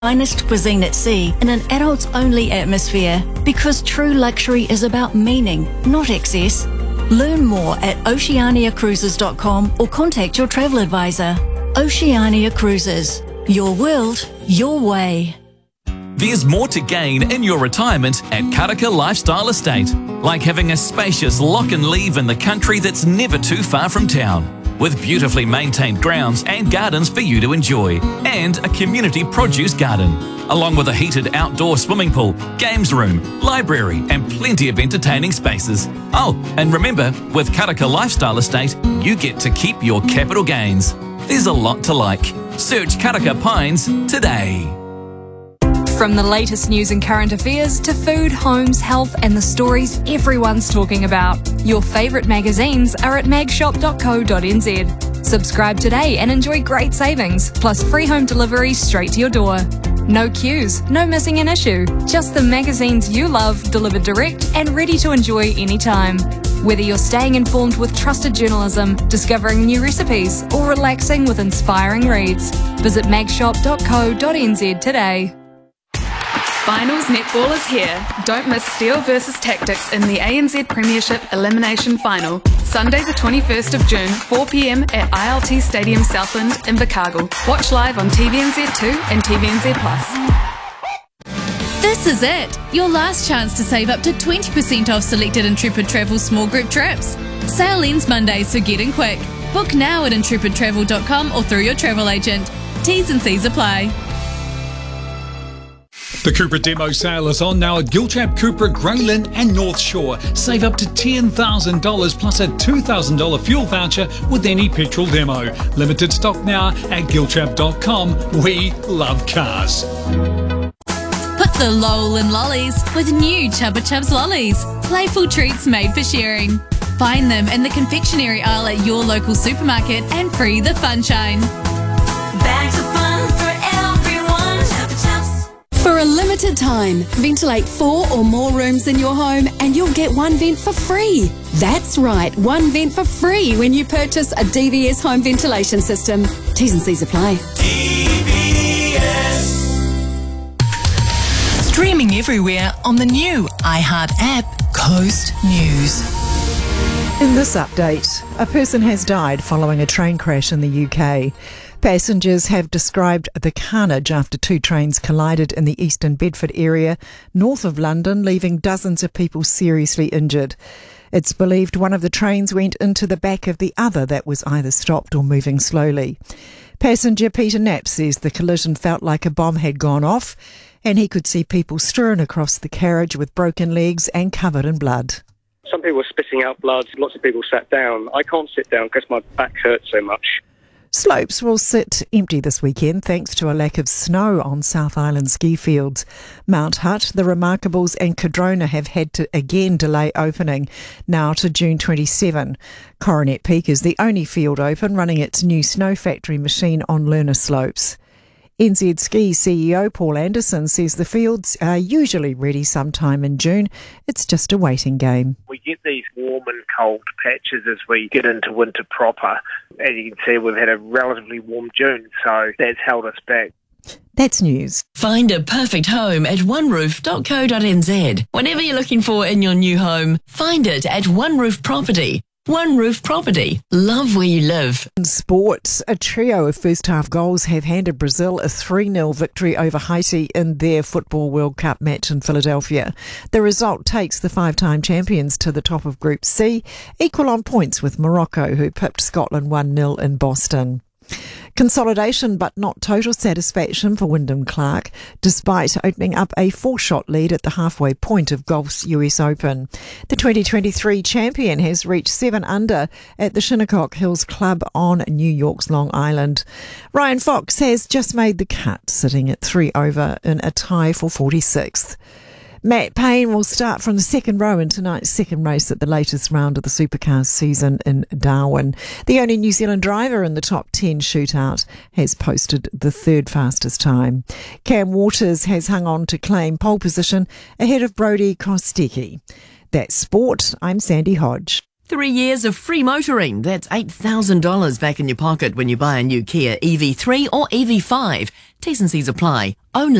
finest cuisine at sea in an adults-only atmosphere, because true luxury is about meaning, not excess. Learn more at oceaniacruises.com or contact your travel advisor. Oceania Cruises. Your world, your way. There's more to gain in your retirement at Karaka Lifestyle Estate, like having a spacious lock and leave in the country that's never too far from town, with beautifully maintained grounds and gardens for you to enjoy, and a community produce garden, along with a heated outdoor swimming pool, games room, library and plenty of entertaining spaces. Oh, and remember, with Karaka Lifestyle Estate, you get to keep your capital gains. There's a lot to like. Search Karaka Pines today. From the latest news and current affairs to food, homes, health and the stories everyone's talking about, your favourite magazines are at magshop.co.nz. Subscribe today and enjoy great savings, plus free home delivery straight to your door. No queues, no missing an issue, just the magazines you love delivered direct and ready to enjoy anytime. Whether you're staying informed with trusted journalism, discovering new recipes or relaxing with inspiring reads, visit magshop.co.nz today. Finals netball is here. Don't miss Steel versus Tactics in the ANZ Premiership Elimination Final. Sunday the 21st of June, 4pm at ILT Stadium Southland in Invercargill. Watch live on TVNZ2 and TVNZ+. This is it, your last chance to save up to 20% off selected Intrepid Travel small group trips. Sale ends Monday, so get in quick. Book now at intrepidtravel.com or through your travel agent. T's and C's apply. The Cupra demo sale is on now at Giltrap, Cupra, Grayling and North Shore. Save up to $10,000 plus a $2,000 fuel voucher with any petrol demo. Limited stock now at giltrap.com. We love cars. Put the lol in lollies with new Chubba Chubs lollies. Playful treats made for sharing. Find them in the confectionery aisle at your local supermarket and free the funshine. Bags of fun for everyone. Chubba Chubs. For a limited time, ventilate 4 or more rooms in your home and you'll get one vent for free. That's right, one vent for free when you purchase a DVS home ventilation system. T's and C's apply. DVS. Streaming everywhere on the new iHeart app, Coast News. In this update, a person has died following a train crash in the UK. Passengers have described the carnage after 2 trains collided in the eastern Bedford area, north of London, leaving dozens of people seriously injured. It's believed one of the trains went into the back of the other that was either stopped or moving slowly. Passenger Peter Knapp says the collision felt like a bomb had gone off, and he could see people strewn across the carriage with broken legs and covered in blood. Some people were spitting out blood, lots of people sat down. I can't sit down because my back hurts so much. Slopes will sit empty this weekend thanks to a lack of snow on South Island ski fields. Mount Hutt, the Remarkables and Cardrona have had to again delay opening, now to June 27. Coronet Peak is the only field open, running its new snow factory machine on Lerner slopes. NZ Ski CEO Paul Anderson says the fields are usually ready sometime in June. It's just a waiting game. We get these warm and cold patches as we get into winter proper. As you can see, we've had a relatively warm June, so that's held us back. That's news. Find a perfect home at oneroof.co.nz. Whatever you're looking for in your new home, find it at One Roof Property. One Roof Property. Love where you live. In sports, a trio of first-half goals have handed Brazil a 3-0 victory over Haiti in their Football World Cup match in Philadelphia. The result takes the 5-time champions to the top of Group C, equal on points with Morocco, who pipped Scotland 1-0 in Boston. Consolidation but not total satisfaction for Wyndham Clark, despite opening up a 4-shot lead at the halfway point of golf's US Open. The 2023 champion has reached 7 under at the Shinnecock Hills Club on New York's Long Island. Ryan Fox has just made the cut, sitting at 3 over in a tie for 46th. Matt Payne will start from the second row in tonight's second race at the latest round of the Supercars season in Darwin. The only New Zealand driver in the top 10 shootout has posted the third fastest time. Cam Waters has hung on to claim pole position ahead of Brody Kostecki. That's sport. I'm Sandy Hodge. 3 years of free motoring. That's $8,000 back in your pocket when you buy a new Kia EV3 or EV5. T's and C's apply. Only